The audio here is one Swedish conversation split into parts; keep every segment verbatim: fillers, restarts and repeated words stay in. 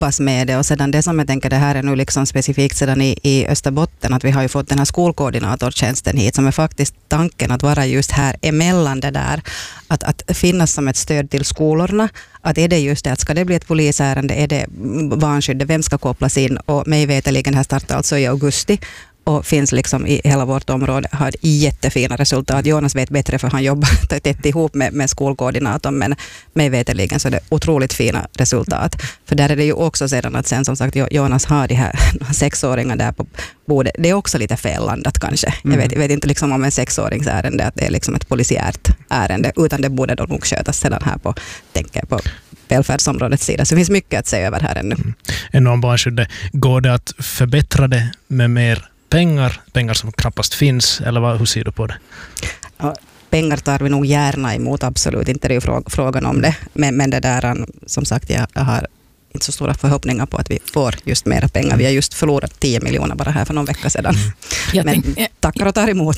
hoppas med det, och sedan det som jag tänker det här är nu liksom specifikt sedan i, i Österbotten, att vi har ju fått den här skolkoordinatortjänsten hit som är faktiskt tanken att vara just här emellan det där, att, att finnas som ett stöd till skolorna, att är det just det att ska det bli ett polisärende, är det barnskyddet, vem ska kopplas in, och mig veteligen här startar alltså i augusti och finns liksom i hela vårt område, har jättefina resultat. Jonas vet bättre för han jobbar tätt ihop med, med skolkoordinatorn, men mig veteligen så är det otroligt fina resultat. För där är det ju också sedan att sen som sagt Jonas har de här sexåringar där på bordet. Det är också lite fellandat kanske. Mm. Jag, vet, jag vet inte liksom om en sexåringsärende att det är liksom ett polisiärt ärende, utan det borde då nog skötas sedan här på, tänker på välfärdsområdets sida. Så det finns mycket att säga över här ännu. Mm. Enormt barnskyddet. Går det att förbättra det med mer pengar, pengar som knappast finns, eller vad, hur ser du på det? Ja, pengar tar vi nog gärna emot, absolut, inte det är ju frå- frågan om det, men, men det där, som sagt, jag, jag har inte så stora förhoppningar på att vi får just mera pengar. Vi har just förlorat tio miljoner bara här för någon vecka sedan. Mm. Men tänk, tackar och tar emot.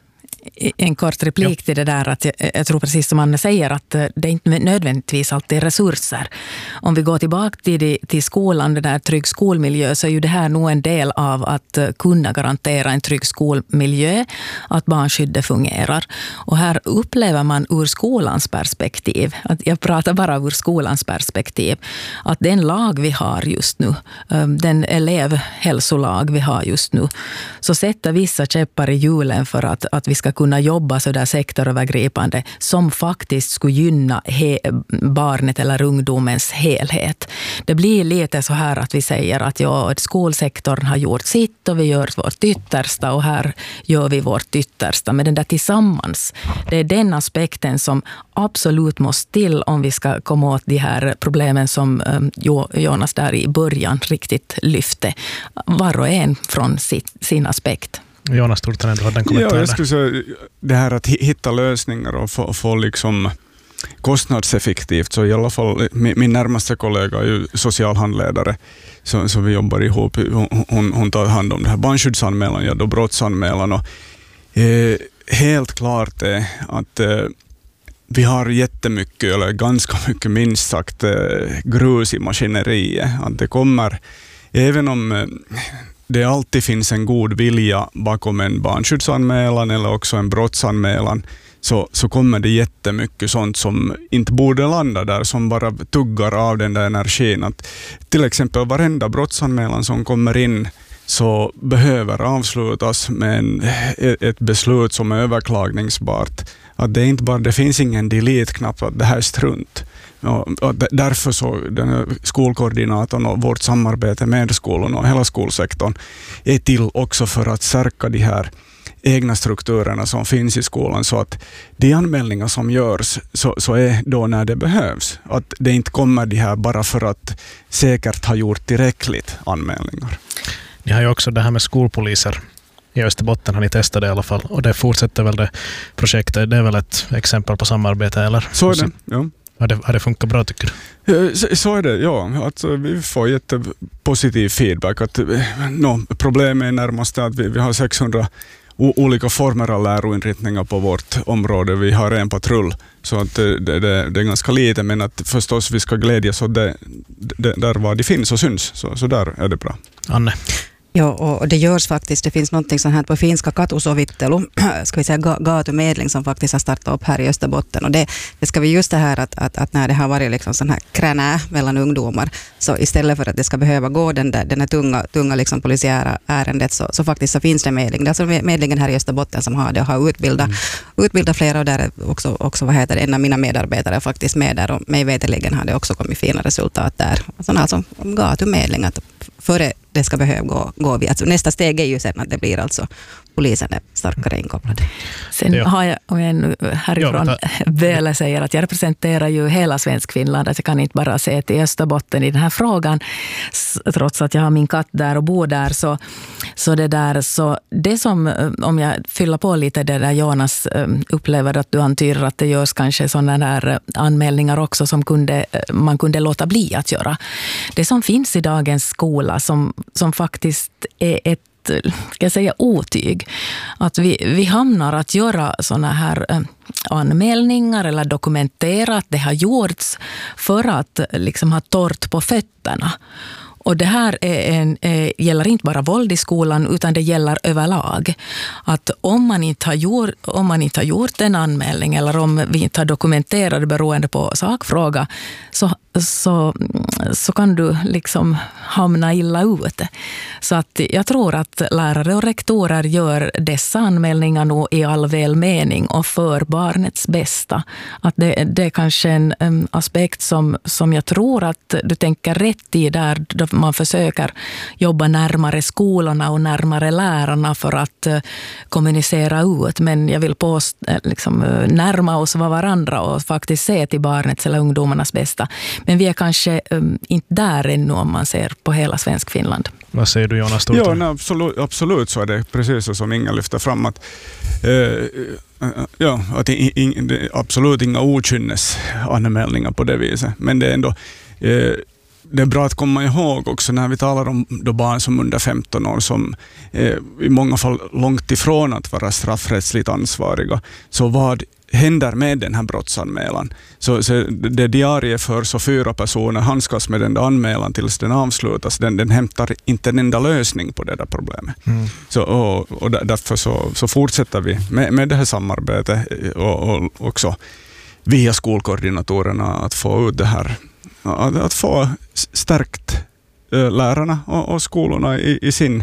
En kort replik ja. till det där, att jag, jag tror precis som Anne säger att det är inte nödvändigtvis alltid resurser. Om vi går tillbaka till, till skolan, den där trygg skolmiljö, så är ju det här nog en del av att kunna garantera en trygg skolmiljö, att barnskyddet fungerar. Och här upplever man ur skolans perspektiv, att jag pratar bara ur skolans perspektiv, att den lag vi har just nu, den elevhälsolag vi har just nu, så sätter vissa käppar i hjulen för att, att vi ska kunna jobba så där sektorövergripande som faktiskt skulle gynna he- barnet eller ungdomens helhet. Det blir lite så här att vi säger att ja, skolsektorn har gjort sitt och vi gör vårt yttersta och här gör vi vårt yttersta. Men den där tillsammans, det är den aspekten som absolut måste till om vi ska komma åt de här problemen som um, Jonas där i början riktigt lyfte. Var och en från sitt, sin aspekt. Jonas Turtanen, du hade en kommentar. Ja, jag skulle säga det här att hitta lösningar och få, få liksom kostnadseffektivt. Så i alla fall, min, min närmaste kollega är ju socialhandledare, så, så vi jobbar ihop. Hon, hon, hon tar hand om det här barnskyddsanmälan, ja, då brottsanmälan. Och, eh, helt klart är att eh, vi har jättemycket, eller ganska mycket minst sagt, eh, grus i maskineriet. Att det kommer, även om eh, det alltid finns en god vilja bakom en barnskyddsanmälan eller också en brottsanmälan, så, så kommer det jättemycket sånt som inte borde landa där, som bara tuggar av den där energin. Att till exempel varenda brottsanmälan som kommer in så behöver avslutas med en, ett beslut som är överklagningsbart. Att det, är inte bara, det finns ingen delete-knapp, att det här är strunt. Och, och därför så den här skolkoordinatorn och vårt samarbete med skolan och hela skolsektorn är till också för att stärka de här egna strukturerna som finns i skolan, så att de anmälningar som görs så, så är då när det behövs. Att det inte kommer de här bara för att säkert ha gjort tillräckligt anmälningar. Ni har ju också det här med skolpoliser. I Österbotten har ni testat det i alla fall, och det fortsätter väl det projektet. Det är väl ett exempel på samarbete, eller? Så är det, ja. Har det, har det funkat bra, tycker du? Så, så är det, ja. Alltså, vi får jättepositiv feedback. Att, no, problemet är närmast att vi, vi har sexhundra o- olika former av läroinriktningar på vårt område. Vi har en patrull, så att det, det, det är ganska lite, men att förstås vi ska glädjas åt det, det, där var det finns och syns. Så, så där är det bra. Anne? Ja, och det görs faktiskt. Det finns någonting sånt här på finska katusovittelu, ska vi säga gatumedling, som faktiskt har startat upp här i Österbotten. Och det, det ska vi just det här att, att, att när det har varit liksom sån här kränä mellan ungdomar, så istället för att det ska behöva gå den där, den här tunga, tunga liksom polisiära ärendet, så, så faktiskt så finns det medling. Det är alltså medlingen här i Österbotten som har det och har utbildat, mm. utbildat flera, och där är också, också vad heter det, en av mina medarbetare är faktiskt med där, och mig veteligen har det också kommit fina resultat där. Sådana alltså gatumedling, att före det ska behöva gå, gå vi. Alltså nästa steg är ju sen att det blir alltså polisen är starkare inkopplade. Sen ja. har jag, om jag nu härifrån väl säger att jag representerar ju hela svensk Finland, att jag kan inte bara se till Österbotten i den här frågan, trots att jag har min katt där och bor där, så, så det där, så det som, om jag fyller på lite det där Jonas upplever att du antyder att det görs kanske sådana där anmälningar också som kunde, man kunde låta bli att göra. Det som finns i dagens skola som, som faktiskt är ett ska jag säga, otyg. Att vi, vi hamnar att göra såna här äh, anmälningar eller dokumentera att det har gjorts för att liksom ha torrt på fötterna. Och det här är en, eh, gäller inte bara våld i skolan utan det gäller överlag. Att om man inte har gjort, om man inte har gjort en anmälning eller om vi inte har dokumenterat det beroende på sakfråga så, så, så kan du liksom hamna illa ut. Så att jag tror att lärare och rektorer gör dessa anmälningar nog i all välmening och för barnets bästa. Att det, det är kanske en um, aspekt som, som jag tror att du tänker rätt i där man försöker jobba närmare skolorna och närmare lärarna för att uh, kommunicera ut. Men jag vill påst, uh, liksom, uh, närma oss varandra och faktiskt se till barnets eller ungdomarnas bästa. Men vi är kanske um, inte där ännu om man ser på hela svensk Finland. Vad säger du, Jonas? Ja, nej, absolut, absolut så är det precis som Inga lyfter fram att eh, ja, att det är absolut inga okynnesanmälningar på det viset. Men det är ändå eh, det är bra att komma ihåg också när vi talar om då barn som under femton år som eh, i många fall långt ifrån att vara straffrättsligt ansvariga. Så vad händer med den här brottsanmälan? Så, så det diariet för så fyra personer handskas med den där anmälan tills den avslutas. Den, den hämtar inte en enda lösning på det där problemet. Mm. Så, och, och därför så, så fortsätter vi med, med det här samarbetet och, och också via skolkoordinatorerna att få ut det här, att, att få stärkt äh, lärarna och, och skolorna i, i sin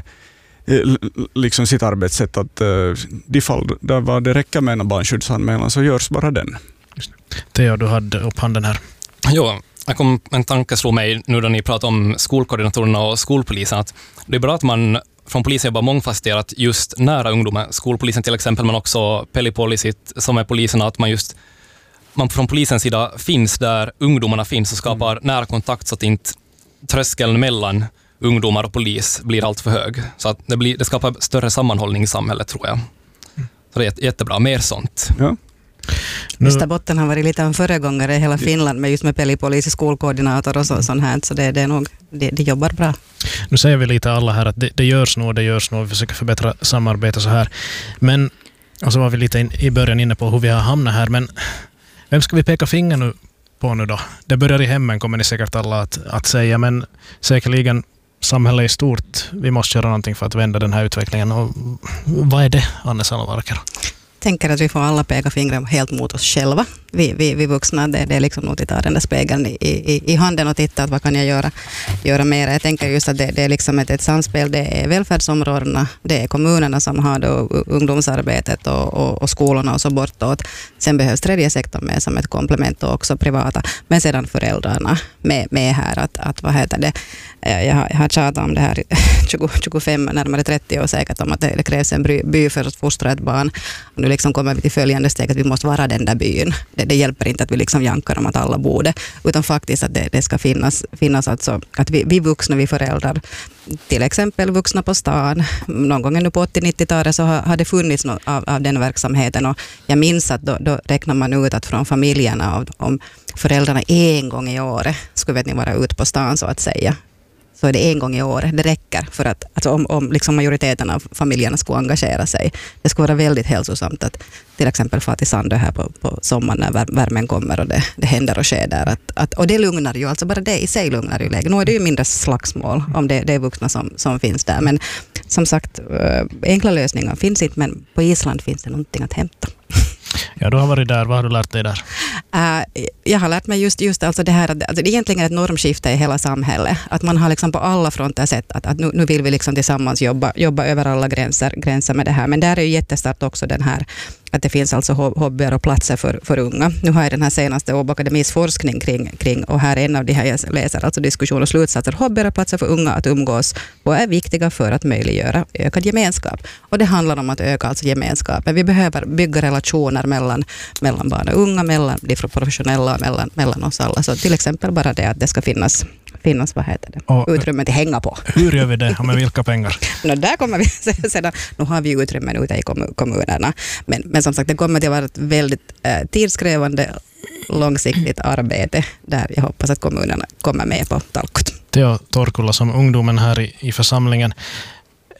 liksom sitt arbetssätt att uh, de fall där var det räcker med en barnskyddsanmälan så görs bara den. Theo, du hade upp handen här. Jo, jag kom, en tanke slog mig nu när ni pratar om skolkoordinatorerna och skolpolisen att det är bra att man från polisen jobbar mångfasetterat just nära ungdomar. Skolpolisen till exempel, men också Pelipolisit som är polisen, att man just man från polisens sida finns där ungdomarna finns och skapar mm. nära kontakt så att inte tröskeln mellan ungdomar och polis blir allt för hög. Så att det, blir, det skapar större sammanhållning i samhället, tror jag. Så det är jättebra. Mer sånt. Ja. Österbotten har varit lite en föregångare i hela Finland med just med Pelipolis, skolkoordinator och så, sånt här. Så det, det är nog, det, det jobbar bra. Nu säger vi lite alla här att det, det görs nog, det görs nog. Vi försöker förbättra samarbetet så här. Men, och så var vi lite in, i början inne på hur vi har hamnat här. Men vem ska vi peka finger nu på nu då? Det börjar i hemmen, kommer ni säkert alla att, att säga. Men säkerligen samhället är stort. Vi måste göra någonting för att vända den här utvecklingen. Och vad är det, Anne Salvarker? Jag tänker att vi får alla peka fingrar helt mot oss själva. Vi, vi, vi vuxna, det, det är liksom nog att ta den där spegeln i, i, i handen och titta att vad kan jag göra, göra mer. Jag tänker just att det, det är liksom ett, ett samspel. Det är välfärdsområdena, det är kommunerna som har då ungdomsarbetet och, och, och skolorna och så bortåt. Sen behövs tredje sektorn med som ett komplement och också privata. Men sedan föräldrarna med, med här att, att vad heter det. Jag har, jag har tjatat om det här tjugo, tjugofem, närmare trettio år säkert om att det, det krävs en by, by för att fostra ett barn. Och nu liksom kommer vi till följande steg att vi måste vara den där byn. Det, det hjälper inte att vi liksom jankar om att alla borde, utan faktiskt att det, det ska finnas, finnas alltså, att vi, vi vuxna, vi föräldrar, till exempel vuxna på stan, någon gång nu på åttio-nittiotalet så har, har det funnits något av, av den verksamheten och jag minns att då, då räknar man ut att från familjerna om, om föräldrarna en gång i året skulle vet ni vara ute på stan så att säga. Så är det en gång i år. Det räcker för att alltså om, om liksom majoriteten av familjerna skulle engagera sig. Det skulle vara väldigt hälsosamt att till exempel få till Sandö här på, på sommaren när värmen kommer och det, det händer och sker där. Att, att, och det lugnar ju, alltså bara det i sig lugnar ju läget. Nu är det ju mindre slagsmål om det, det är vuxna som, som finns där. Men som sagt, enkla lösningar finns inte, men på Island finns det någonting att hämta. Ja, du har varit där. Vad har du lärt dig där? Uh, jag har lärt mig just, just alltså det här, alltså det är egentligen ett normskifte i hela samhället. Att man har liksom på alla fronter sett att, att nu, nu vill vi liksom tillsammans jobba, jobba över alla gränser, gränser med det här. Men där är ju jättestarkt också den här att det finns alltså hobbyer och platser för, för unga. Nu har jag den här senaste Åbo Akademis forskning kring, kring, och här är en av de här jag läser, alltså diskussion och slutsatser. Hobbyer och platser för unga att umgås och är viktiga för att möjliggöra ökad gemenskap. Och det handlar om att öka alltså gemenskapen. Vi behöver bygga relationer mellan, mellan barn och unga, mellan de professionella och mellan, mellan oss alla. Så till exempel bara det att det ska finnas finnas, vad heter det, och utrymmet att hänga på. Hur gör vi det? Med vilka pengar? No, där kommer vi sedan, nu har vi ju utrymmen ute i kommunerna, men, men som sagt det kommer att vara ett väldigt eh, tidskrävande långsiktigt arbete där jag hoppas att kommunerna kommer med på talkot. Theo Torkula som ungdomen här i, i församlingen.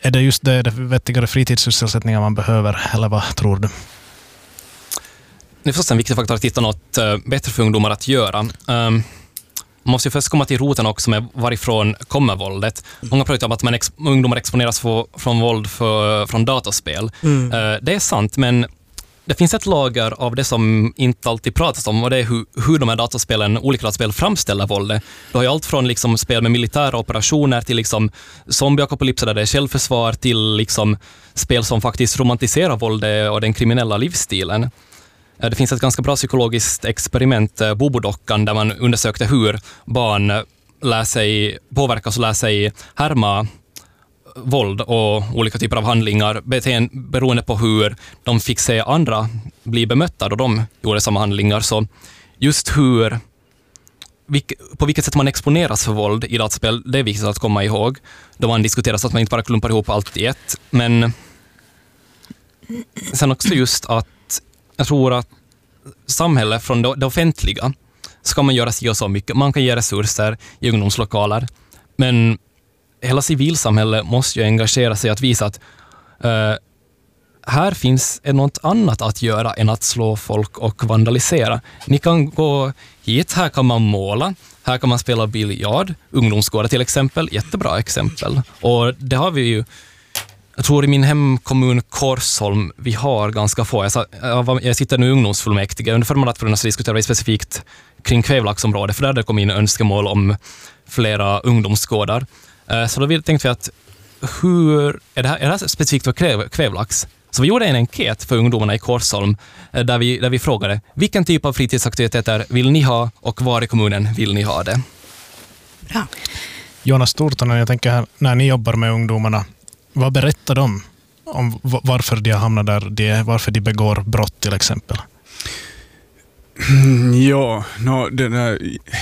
är det just det, det vettigare fritidssysselsättningar man behöver, eller vad tror du? Det är förstås en viktig faktor att hitta något uh, bättre för ungdomar att göra. Um, man måste ju först komma till roten också med varifrån kommer våldet. Många pratar om att man ex- ungdomar exponeras för, från våld för, från dataspel. Mm. Uh, det är sant, men det finns ett lager av det som inte alltid pratas om, och det är hur, hur de här dataspelen, olika dataspel framställer våldet. Du har ju allt från liksom spel med militära operationer till liksom zombieapokalypser där det är självförsvar till liksom spel som faktiskt romantiserar våldet och den kriminella livsstilen. Det finns ett ganska bra psykologiskt experiment, Bobo-dockan, där man undersökte hur barn lär sig, påverkas och lär sig härma våld och olika typer av handlingar beroende på hur de fick se andra bli bemötta då de gjorde samma handlingar. Så just hur, på vilket sätt man exponeras för våld i dataspel, det är viktigt att komma ihåg. Då man diskuterar så att man inte bara klumpar ihop allt i ett. Men sen också just att jag tror att samhället från det offentliga ska man göra sig och så mycket. Man kan ge resurser i ungdomslokaler, men hela civilsamhället måste ju engagera sig att visa att uh, här finns något annat att göra än att slå folk och vandalisera. Ni kan gå hit, här kan man måla, här kan man spela biljard, ungdomsgårdar till exempel, jättebra exempel. Och det har vi ju, jag tror i min hemkommun Korsholm, vi har ganska få. Jag, sa, jag sitter nu i ungdomsfullmäktige. Under förra mandatperioden så diskuterade vi specifikt kring Kvävlaxområdet, för där det kom in önskemål om flera ungdomsgårdar. Så då tänkte vi att hur, är, det här, är det här specifikt för Kvävlax? Så vi gjorde en enkät för ungdomarna i Korsholm där vi, där vi frågade vilken typ av fritidsaktiviteter vill ni ha och var i kommunen vill ni ha det? Bra. Jonas Tortonen, jag tänker här, när ni jobbar med ungdomarna, vad berättar de om varför de har hamnat där de är, varför de begår brott till exempel? Ja, no, det där...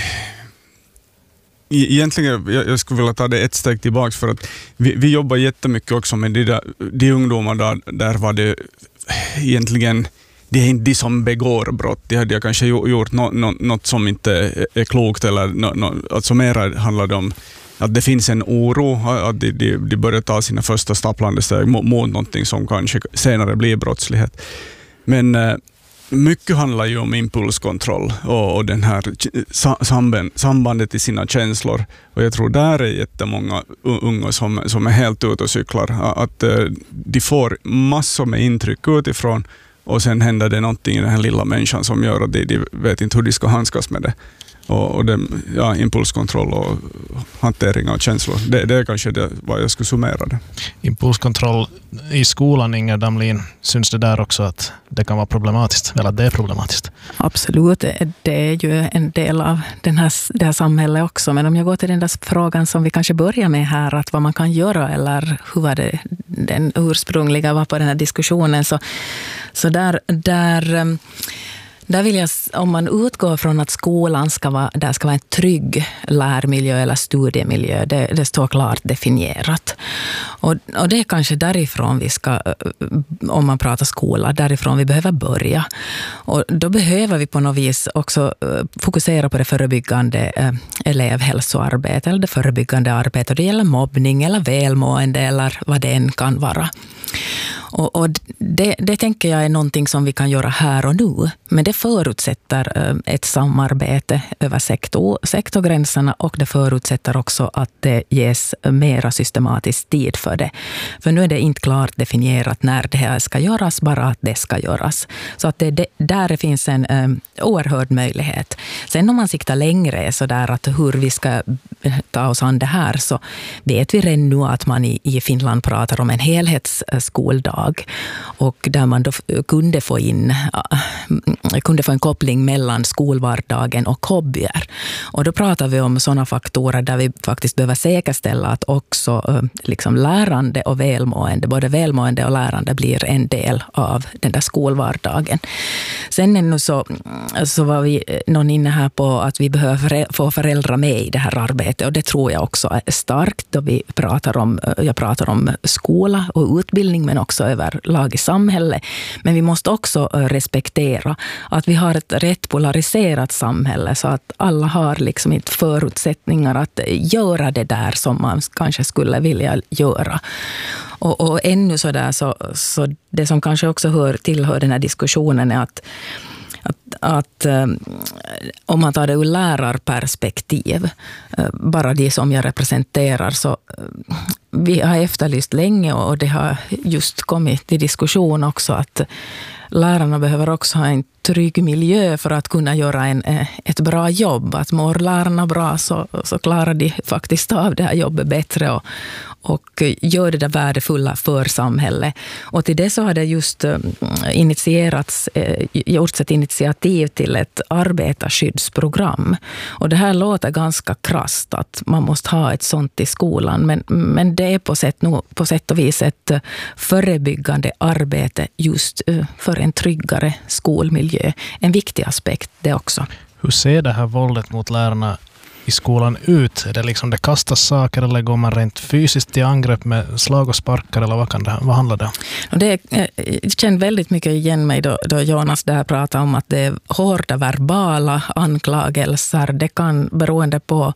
Egentligen, jag, jag skulle vilja ta det ett steg tillbaka, för att vi, vi jobbar jättemycket också med de, där, de ungdomar där, där var det egentligen, det är inte de som begår brott, de hade kanske gjort no, no, något som inte är, är klokt, eller no, no, alltså mer handlar det om att det finns en oro, att de, de, de börjar ta sina första stapplande steg mot, mot någonting som kanske senare blir brottslighet. Men mycket handlar ju om impulskontroll och, och den här samband, sambandet i sina känslor. Och jag tror där är jättemånga unga som, som är helt ute och cyklar. Att uh, de får massor med intryck utifrån, och sen händer det någonting i den här lilla människan som gör att de, de vet inte hur de ska handskas med det. Och, och det, ja, impulskontroll och hantering av känslor. Det, det är kanske det, vad jag skulle summera det. Impulskontroll i skolan, Inger Damlin, syns det där också att det kan vara problematiskt, eller att det är problematiskt? Absolut, det är ju en del av den här, det här samhället också. Men om jag går till den där frågan som vi kanske börjar med här, att vad man kan göra, eller hur var det den ursprungliga var på den här diskussionen, så, så där... där Där vill jag, om man utgår från att skolan ska vara, där ska vara en trygg lärmiljö eller studiemiljö, det, det står klart definierat. Och, och det är kanske därifrån vi ska, om man pratar skola, därifrån vi behöver börja. Och då behöver vi på något vis också fokusera på det förebyggande elevhälsoarbete, eller det förebyggande arbetet. Det gäller mobbning eller välmående eller vad det än kan vara. Och, och det, det tänker jag är någonting som vi kan göra här och nu. Men det förutsätter ett samarbete över sektor, sektorgränserna, och det förutsätter också att det ges mera systematisk tid för det. För nu är det inte klart definierat när det här ska göras, bara att det ska göras. Så att det, det, där finns en um, oerhörd möjlighet. Sen om man siktar längre så där att hur vi ska ta oss an det här, så vet vi redan nu att man i, i Finland pratar om en helhetsskoldag, och där man då kunde få in kunde få en koppling mellan skolvardagen och hobbyer. Och då pratar vi om sådana faktorer där vi faktiskt behöver säkerställa att också liksom lärande och välmående, både välmående och lärande, blir en del av den där skolvardagen. Sen ännu så, så var vi någon inne här på att vi behöver få föräldrar med i det här arbetet, och det tror jag också är starkt då vi pratar om, jag pratar om skola och utbildning, men också överlag i samhället. Men vi måste också respektera att vi har ett rätt polariserat samhälle, så att alla har liksom inte förutsättningar att göra det där som man kanske skulle vilja göra. Och, och ännu så där så, så det som kanske också hör tillhör den här diskussionen är att Att, att um, om man tar det ur lärarperspektiv, uh, bara det som jag representerar, så uh, vi har efterlyst länge och det har just kommit till diskussion också att lärarna behöver också ha en trygg miljö för att kunna göra en, ett bra jobb. Att mår lärarna bra så, så klarar de faktiskt av det här jobbet bättre och, och gör det där värdefulla för samhället. Och till det så har det just initierats, gjorts ett initiativ till ett arbetarskyddsprogram. Och det här låter ganska krasst att man måste ha ett sånt i skolan. Men, men det är på sätt, på sätt och vis ett förebyggande arbete just för en tryggare skolmiljö. En viktig aspekt det också. Hur ser det här våldet mot lärarna i skolan ut? Är det liksom det kastas saker eller går man rent fysiskt till angrepp med slag och sparkar eller vad, kan det, vad handlar det om? Och det, jag känner väldigt mycket igen mig då, då Jonas där pratar om att det är hårda verbala anklagelser. Det kan beroende på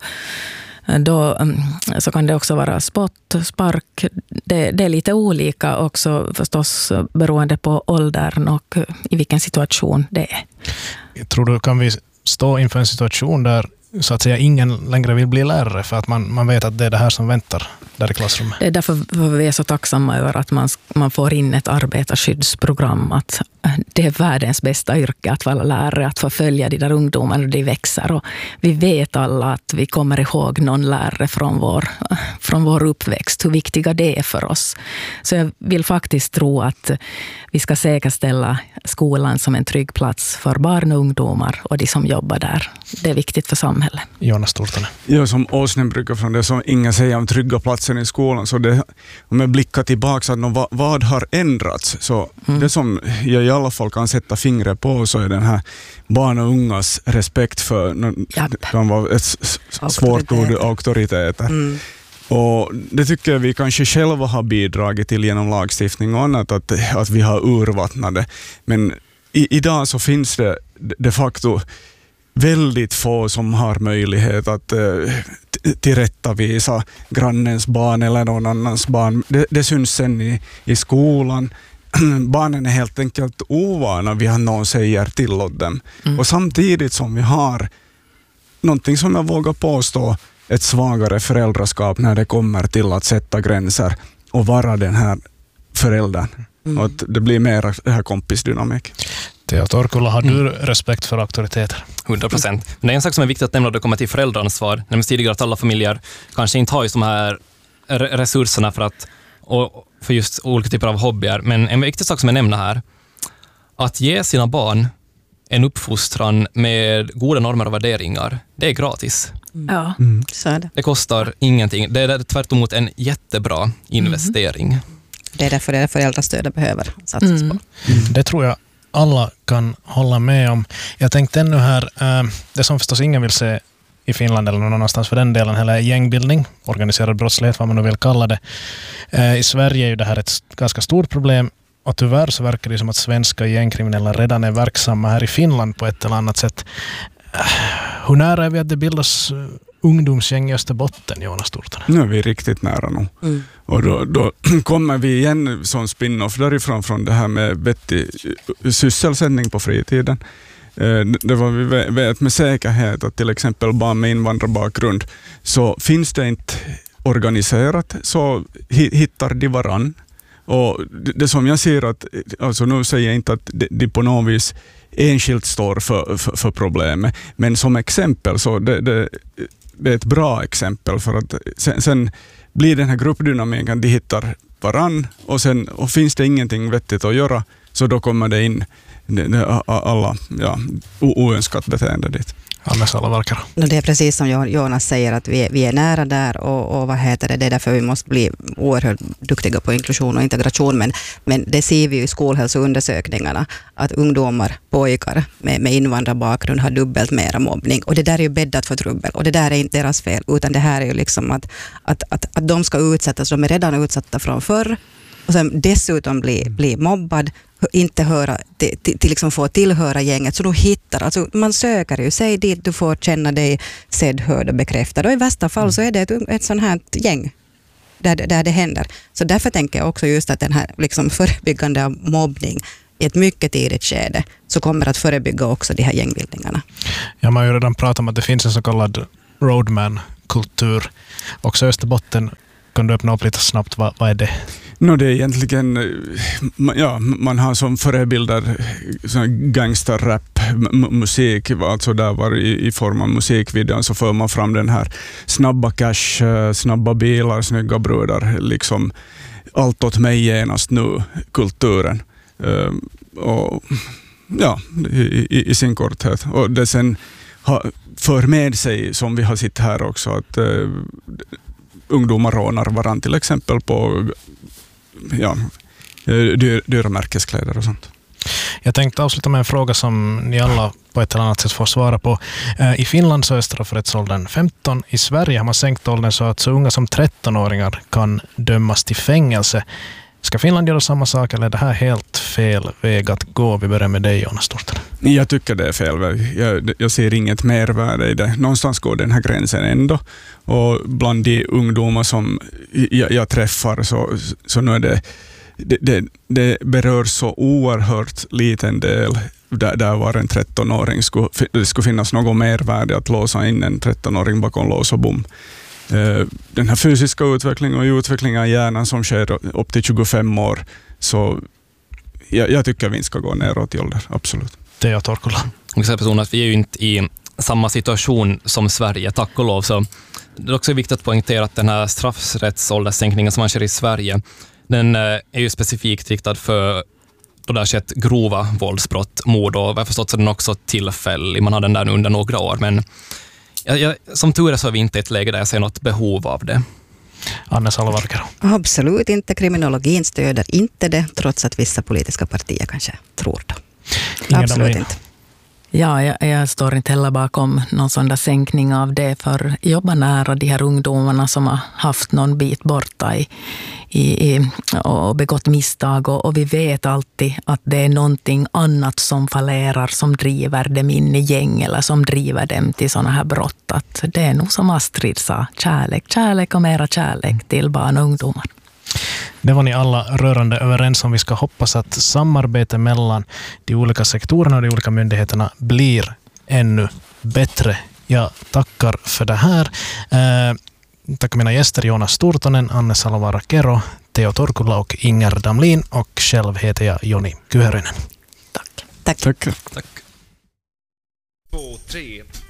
då, så kan det också vara spott, spark. Det, det är lite olika också förstås beroende på åldern och i vilken situation det är. Jag tror du kan vi stå inför en situation där så att säga ingen längre vill bli lärare för att man, man vet att det är det här som väntar där i klassrummet. Det är därför vi är så tacksamma över att man, man får in ett arbetarskyddsprogram, att det är världens bästa yrke att vara lärare, att få följa de där ungdomarna och de växer. Och vi vet alla att vi kommer ihåg någon lärare från vår, från vår uppväxt, hur viktiga det är för oss. Så jag vill faktiskt tro att vi ska säkerställa skolan som en trygg plats för barn och ungdomar och de som jobbar där. Det är viktigt för samhället. Jonas Tortonen. Ja, som Åsnen brukar från det som ingen säger om trygga platsen i skolan, så det, om jag blickar tillbaka att vad, vad har ändrats, så mm. det som jag i alla fall kan sätta fingret på så är den här barn och ungas respekt för kan vara ett svårt ord, auktoriteter. Mm. Och det tycker jag vi kanske själva har bidragit till genom lagstiftning och annat, att, att vi har urvattnade. Men i, idag så finns det de facto väldigt få som har möjlighet att eh, tillrättavisa grannens barn eller någon annans barn. Det, det syns sen i, i skolan. Barnen är helt enkelt ovana vid att någon säger till åt dem. Mm. Och samtidigt som vi har någonting som jag vågar påstå, ett svagare föräldraskap när det kommer till att sätta gränser och vara den här föräldern. Mm. Och att det blir mer det här kompisdynamik. Teo Torkula, har du respekt för auktoriteter? hundra procent. Men det är en sak som är viktigt att nämna när det kommer till föräldraansvar. Nämns tidigare att alla familjer kanske inte har just de här resurserna för att och för just olika typer av hobbyer. Men en viktig sak som jag nämner här, att ge sina barn en uppfostran med goda normer och värderingar, det är gratis. Mm. Ja, mm. så är det. Det kostar ingenting. Det är tvärtom mot en jättebra investering. Mm. Det är därför det föräldrastödet behöver satsas mm. på. Mm. Det tror jag alla kan hålla med om. Jag tänkte ännu här, det som förstås ingen vill se i Finland eller någon annanstans för den delen, heller gängbildning, organiserad brottslighet, vad man nu vill kalla det. I Sverige är ju det här ett ganska stort problem, och tyvärr så verkar det som att svenska gängkriminella redan är verksamma här i Finland på ett eller annat sätt. Hur nära är vi att det bildas ungdomsgäng i Österbotten, Jonas Tortonen? Nu är vi riktigt nära nu. Mm. Och då, då kommer vi igen som spin-off därifrån från det här med vettig sysselsättning på fritiden. Det var vi vet med säkerhet att till exempel barn med invandrarbakgrund, så finns det inte organiserat så hittar de varann. Och det som jag ser att, alltså nu säger jag inte att de på något vis enskilt står för, för, för problemet, men som exempel så det, det, det är ett bra exempel, för att sen, sen blir den här gruppdynamiken, de hittar varann och sen och finns det ingenting vettigt att göra, så då kommer det in alla ja, oönskat beteende dit. Annars alla verkar. Det är precis som Jonas säger, att vi är, vi är nära där och, och vad heter det, det är därför vi måste bli oerhört duktiga på inklusion och integration, men, men det ser vi ju i skolhälsoundersökningarna att ungdomar, pojkar med, med invandrarbakgrund har dubbelt mera mobbning, och det där är ju bäddat för trubbel, och det där är inte deras fel, utan det här är ju liksom att, att, att, att de ska utsättas, de är redan utsatta från förr och sen dessutom bli, bli mobbad, inte höra, till, till, till liksom få tillhöra gänget, så då hittar, alltså man söker ju sig dit, du får känna dig sedd, hörd och bekräftad, och i värsta fall så är det ett, ett sånt här gäng. där, där det händer. Så därför tänker jag också just att den här liksom förebyggande av mobbning i ett mycket tidigt skede så kommer att förebygga också de här gängbildningarna. Ja, man har ju redan pratat om att det finns en så kallad roadman-kultur. Också i Österbotten, kan du öppna upp lite snabbt, vad, vad är det? No, det är egentligen, ja, man har som förebilder gangsterrap musik, alltså där var i, i form av musikvideon så för man fram den här snabba cash, snabba bilar, snygga brudar, liksom allt åt mig genast nu, kulturen. Uh, och ja, i, i, i sin korthet. Och det sen har, för med sig, som vi har sett här också, att uh, ungdomar rånar varann till exempel på ja, dyr, dyra märkeskläder och sånt. Jag tänkte avsluta med en fråga som ni alla på ett eller annat sätt får svara på. I Finland så är straffrättsåldern femton. I Sverige har man sänkt åldern så att så unga som tretton-åringar kan dömas till fängelse. Ska Finland göra samma sak eller är det här helt fel väg att gå? Vi börjar med dig, Jonas Storten. Jag tycker det är fel väg. Jag, jag ser inget mervärde i det. Någonstans går den här gränsen ändå. Och bland de ungdomar som jag, jag träffar så, så nu är det, det, det, det berör så oerhört liten del där, där var en tretton-åring skulle, det skulle finnas något mervärde att låsa in en tretton-åring bakom lås och bom. Den här fysiska utvecklingen och utvecklingen av hjärnan som sker upp till tjugofem år, så jag, jag tycker vi inte ska gå neråt i ålder, absolut. Det är jag, Torkola. Och så person att vi är ju inte i samma situation som Sverige, tack och lov, så det är också viktigt att poängtera att den här straffrättsålderssänkningen som man kör i Sverige, den är ju specifikt riktad för då det har skett grova våldsbrott, mord, och vad jag förstått så är den också tillfällig. Man har den där under några år, men jag, jag, som tur är så är vi inte i ett läge där jag ser något behov av det. Anne Salovaara. Absolut inte. Kriminologin stöder inte det, trots att vissa politiska partier kanske tror det. Absolut inte. Ja, jag, jag står inte heller bakom någon sån där sänkning av det, för jobba nära de här ungdomarna som har haft någon bit borta i, i, i, och begått misstag, och, och vi vet alltid att det är någonting annat som fallerar, som driver dem in i gäng eller som driver dem till såna här brott. Att det är nog som Astrid sa, kärlek, kärlek och mera kärlek till barn och ungdomar. Det var ni alla rörande överens om. Vi ska hoppas att samarbete mellan de olika sektorerna och de olika myndigheterna blir ännu bättre. Jag tackar för det här. Eh, tackar mina gäster Jonas Stortonen, Anne Salovaara Kero, Teo Torkula och Inger Damlin, och själv heter jag Joni Kyhörynen. Tack. Tack. Tack. Tack. Två, tre.